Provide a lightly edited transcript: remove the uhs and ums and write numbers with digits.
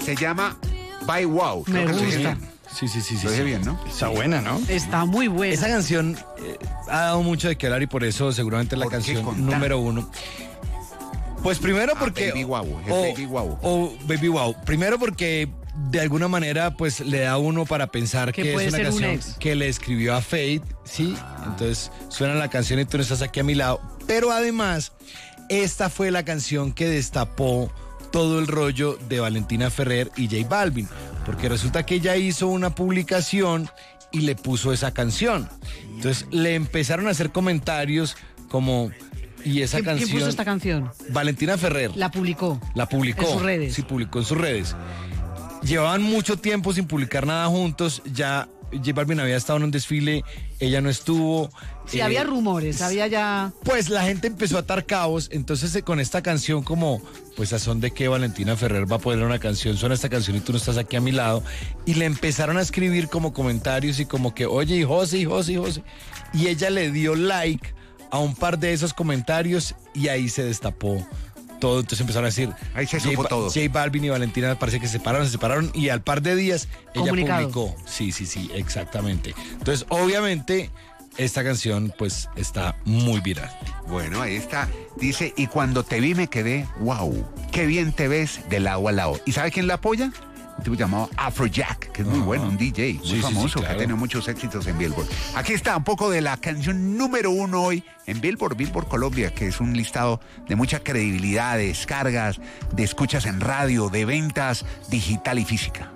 Se llama Bye Wow. Me Creo que lo dije gusta. bien. Sí. Lo dije bien, ¿no? Está buena, ¿no? Está muy buena. Esa canción ha dado mucho de qué hablar y por eso seguramente es la ¿Por qué canción con número 1. Pues primero porque... Baby Wow, es Baby Wow. O Baby Wow. Primero porque de alguna manera pues le da a uno para pensar Que que puede es una ser un canción ex. que le escribió a Fate, ¿sí? Entonces suena la canción y tú no estás aquí a mi lado. Pero además, esta fue la canción que destapó todo el rollo de Valentina Ferrer y J Balvin. Porque resulta que ella hizo una publicación y le puso esa canción. Entonces le empezaron a hacer comentarios como... Y esa ¿Quién canción... puso esta canción? Valentina Ferrer. La publicó. La publicó. En sus redes. Sí, publicó en sus redes. Llevaban mucho tiempo sin publicar nada juntos. Ya J Balvin había estado en un desfile, ella no estuvo. Sí, había rumores, había ya... Pues la gente empezó a atar cabos. Entonces con esta canción como, pues a son de que Valentina Ferrer va a poner una canción, suena esta canción y tú no estás aquí a mi lado. Y le empezaron a escribir como comentarios y como que, oye, y José. Y ella le dio like a un par de esos comentarios y ahí se destapó todo. Entonces empezaron a decir, Ahí se supo todo. J Balvin y Valentina parece que se separaron y al par de días ella Comunicado. publicó. Sí, exactamente. Entonces obviamente esta canción pues está muy viral. Bueno, ahí está. Dice, y cuando te vi me quedé, wow, qué bien te ves de lado a lado. ¿Y sabe quién la apoya? Un tipo llamado Afrojack, que es muy bueno, un DJ muy Sí, famoso, claro. que ha tenido muchos éxitos en Billboard. Aquí está un poco de la canción número 1 hoy en Billboard Colombia, que es un listado de mucha credibilidad, de descargas, de escuchas en radio, de ventas digital y física.